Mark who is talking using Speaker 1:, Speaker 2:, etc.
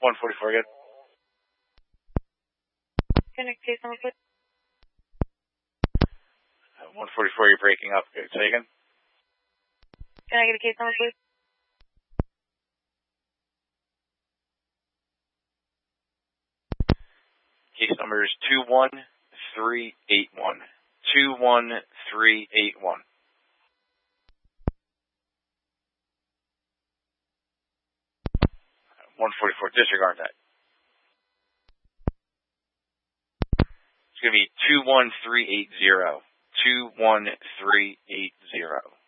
Speaker 1: 144, good.
Speaker 2: Can I case number, please?
Speaker 1: 144, you're breaking up. Good. Say again?
Speaker 2: Can I get a case number, please?
Speaker 1: Case number is 21381. 21381. 144, disregard that. It's going to be 21380. 21380.